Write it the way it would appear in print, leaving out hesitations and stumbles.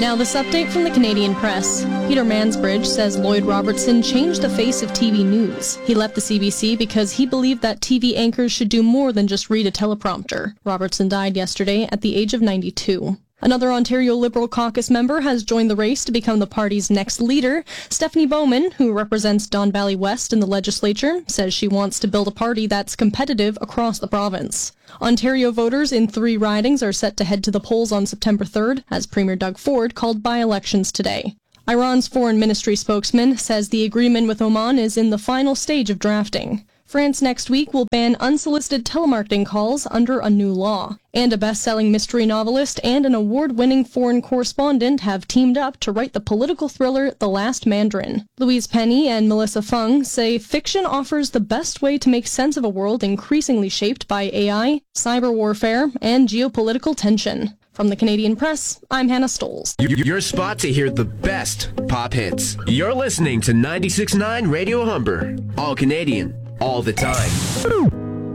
Now this update from the Canadian Press. Peter Mansbridge says Lloyd Robertson changed the face of TV news. He left the CBC because he believed that TV anchors should do more than just read a teleprompter. Robertson died yesterday at the age of 92. Another Ontario Liberal caucus member has joined the race to become the party's next leader. Stephanie Bowman, who represents Don Valley West in the legislature, says she wants to build a party that's competitive across the province. Ontario voters in 3 ridings are set to head to the polls on September 3rd, as Premier Doug Ford called by-elections today. Iran's foreign ministry spokesman says the agreement with Oman is in the final stage of drafting. France next week will ban unsolicited telemarketing calls under a new law. And a best-selling mystery novelist and an award-winning foreign correspondent have teamed up to write the political thriller The Last Mandarin. Louise Penny and Melissa Fung say fiction offers the best way to make sense of a world increasingly shaped by AI, cyber warfare, and geopolitical tension. From the Canadian Press, I'm Hannah Stoles. Your spot to hear the best pop hits. You're listening to 96.9 Radio Humber. All Canadian, all the time.